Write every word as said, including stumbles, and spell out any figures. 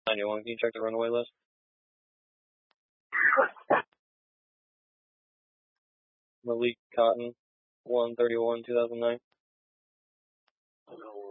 ninety-one, can you check the runaway list? Malik Cotton, one thirty-one, two thousand nine.